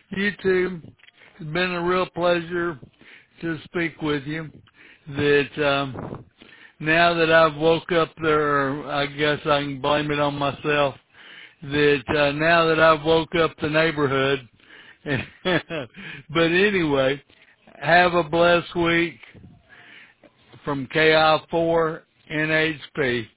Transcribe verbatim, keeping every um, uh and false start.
You too. It's been a real pleasure to speak with you. That um, now that I've woke up there, I guess I can blame it on myself. That uh, now that I've woke up the neighborhood. But anyway, have a blessed week from K I four N H P.